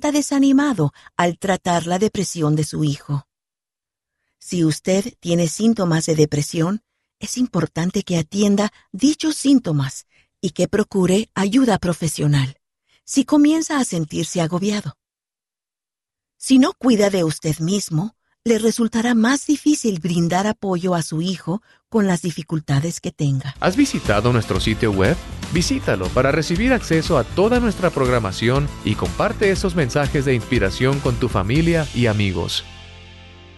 sienta desanimado al tratar la depresión de su hijo. Si usted tiene síntomas de depresión, es importante que atienda dichos síntomas y que procure ayuda profesional si comienza a sentirse agobiado. Si no cuida de usted mismo, le resultará más difícil brindar apoyo a su hijo con las dificultades que tenga. ¿Has visitado nuestro sitio web? Visítalo para recibir acceso a toda nuestra programación y comparte esos mensajes de inspiración con tu familia y amigos.